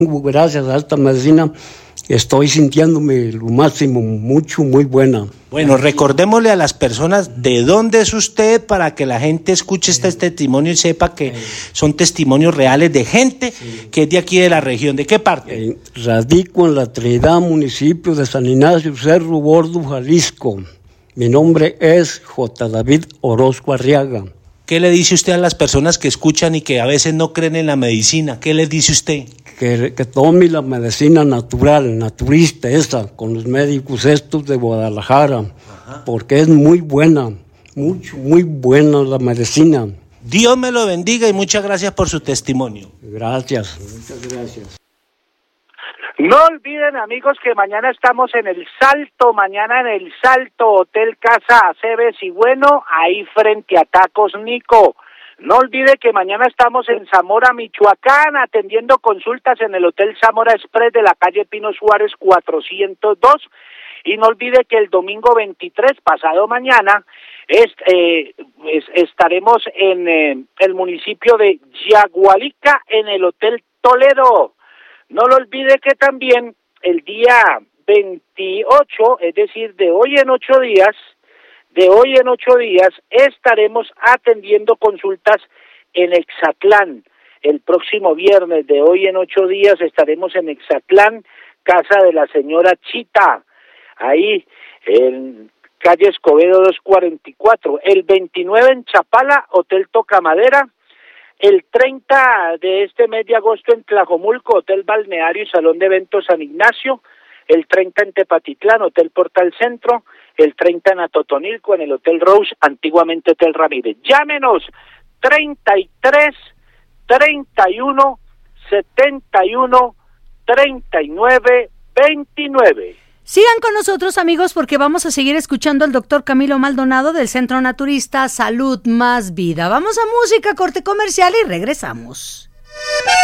Gracias a esta medicina estoy sintiéndome lo máximo, muy buena. Bueno, recordémosle a las personas de dónde es usted para que la gente escuche este testimonio y sepa que son testimonios reales de gente que es de aquí de la región. ¿De qué parte? Radico en la Trinidad, municipio de San Ignacio, Cerro Gordo, Jalisco. Mi nombre es J. David Orozco Arriaga. ¿Qué le dice usted a las personas que escuchan y que a veces no creen en la medicina? ¿Qué les dice usted? Que tome la medicina natural, naturista esa, con los médicos estos de Guadalajara, porque es muy buena, muy buena la medicina. Dios me lo bendiga y muchas gracias por su testimonio. Gracias, muchas gracias. No olviden, amigos, que mañana estamos en El Salto, Hotel Casa Aceves y bueno, ahí frente a Tacos Nico. No olvide que mañana estamos en Zamora, Michoacán, atendiendo consultas en el Hotel Zamora Express de la calle Pino Suárez 402. Y no olvide que el domingo 23, pasado mañana, estaremos en el municipio de Yagualica, en el Hotel Toledo. No lo olvide que también el día 28, es decir, de hoy en 8 días, estaremos atendiendo consultas en Exatlán. El próximo viernes, de hoy en 8 días, estaremos en Exatlán, casa de la señora Chita, ahí en calle Escobedo 244. El 29 en Chapala, Hotel Tocamadera. El 30 de este mes de agosto en Tlajomulco, Hotel Balneario y Salón de Eventos San Ignacio. El 30 en Tepatitlán, Hotel Portal Centro. El 30 en Atotonilco, en el Hotel Rose, antiguamente Hotel Ramírez. Llámenos 33 31 71 39 29. Sigan con nosotros, amigos, porque vamos a seguir escuchando al doctor Camilo Maldonado del Centro Naturista Salud Más Vida. Vamos a música, corte comercial y regresamos.